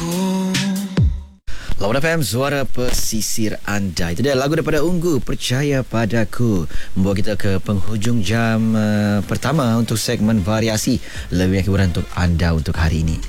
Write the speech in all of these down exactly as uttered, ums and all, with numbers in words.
Lawan F M, suara pesisir anda. Itu dia lagu daripada Ungu, Percaya Padaku, membawa kita ke penghujung jam uh, pertama untuk segmen variasi lebih banyak hiburan untuk anda untuk hari ini.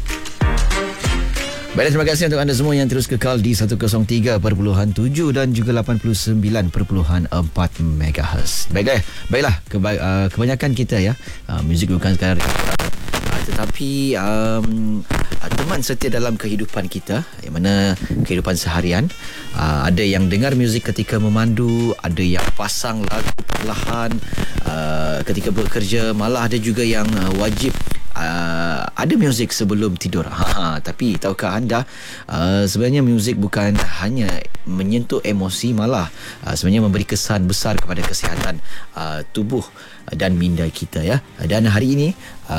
Baiklah, terima kasih untuk anda semua yang terus kekal di seratus tiga perpuluhan tujuh dan juga lapan puluh sembilan perpuluhan empat megahertz. Baiklah, baiklah keba- uh, kebanyakan kita ya, uh, muzik bukan sekadar uh, tetapi um, teman setia dalam kehidupan kita, yang mana kehidupan seharian. Uh, ada yang dengar muzik ketika memandu, ada yang pasang lagu perlahan uh, ketika bekerja, malah ada juga yang uh, wajib Uh, ada muzik sebelum tidur. Ha, ha, tapi tahukah anda, uh, sebenarnya muzik bukan hanya menyentuh emosi, malah uh, sebenarnya memberi kesan besar kepada kesihatan uh, tubuh dan minda kita ya. Dan hari ini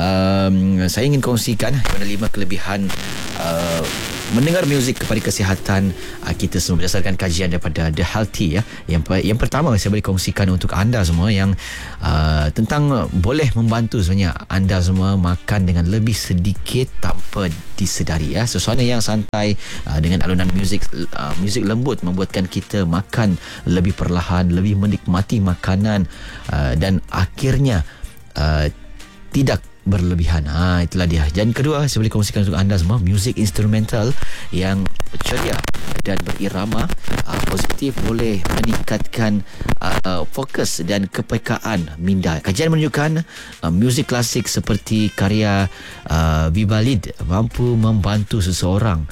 um, saya ingin kongsikan ada lima kelebihan uh, mendengar muzik kepada kesihatan uh, kita semua berdasarkan kajian daripada The Healthy ya. Yang yang pertama saya boleh kongsikan untuk anda semua yang uh, tentang boleh membantu sebenarnya anda semua makan dengan lebih sedikit tanpa disedari ya. Suasana yang santai uh, dengan alunan muzik uh, muzik lembut membuatkan kita makan lebih perlahan, lebih menikmati makanan uh, dan akhirnya uh, tidak berlebihan. Ha, itulah dia. Dan kedua, saya boleh kongsikan untuk anda semua muzik instrumental yang ceria dan berirama uh, positif boleh meningkatkan uh, fokus dan kepekaan minda. Kajian menunjukkan uh, muzik klasik seperti karya uh, Vivaldi mampu membantu seseorang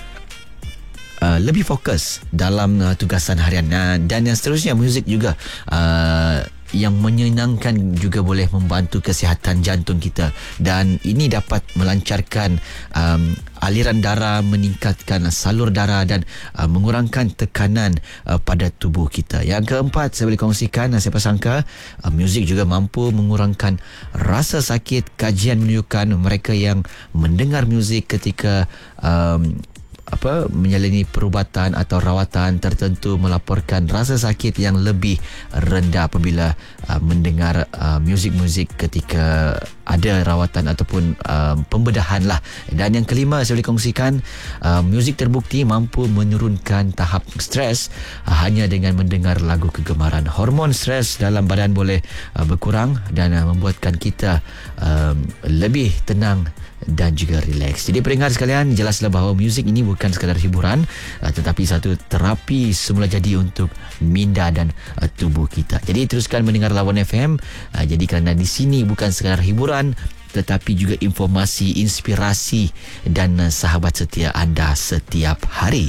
Uh, lebih fokus dalam uh, tugasan harian. Uh, dan yang seterusnya, muzik juga uh, yang menyenangkan juga boleh membantu kesihatan jantung kita, dan ini dapat melancarkan um, aliran darah, meningkatkan salur darah dan uh, mengurangkan tekanan uh, pada tubuh kita. Yang keempat, saya boleh kongsikan, siapa sangka uh, muzik juga mampu mengurangkan rasa sakit. Kajian menunjukkan mereka yang mendengar muzik ketika um, apa menjalani perubatan atau rawatan tertentu melaporkan rasa sakit yang lebih rendah apabila uh, mendengar uh, muzik-muzik ketika ada rawatan ataupun uh, pembedahan lah. Dan yang kelima, saya boleh kongsikan uh, muzik terbukti mampu menurunkan tahap stres uh, hanya dengan mendengar lagu kegemaran. Hormon stres dalam badan boleh uh, berkurang dan uh, membuatkan kita uh, lebih tenang dan juga rileks. Jadi pendengar sekalian, jelaslah bahawa muzik ini bukan sekadar hiburan uh, tetapi satu terapi semula jadi untuk minda dan uh, tubuh kita. Jadi teruskan mendengar Lawan F M. Uh, jadi kerana di sini bukan sekadar hiburan tetapi juga informasi, inspirasi dan uh, sahabat setia anda setiap hari.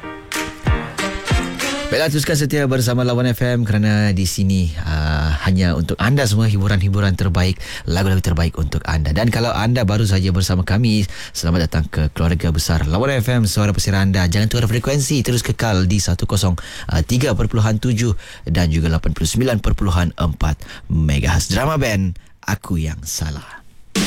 Baiklah, teruskan setia bersama Lawan F M kerana di sini uh, hanya untuk anda semua hiburan-hiburan terbaik, lagu-lagu terbaik untuk anda. Dan kalau anda baru saja bersama kami, selamat datang ke keluarga besar Lawan F M, suara pesisir anda. Jangan tukar frekuensi, terus kekal di seratus tiga perpuluhan tujuh dan juga lapan puluh sembilan perpuluhan empat megahertz. Drama band Aku Yang Salah.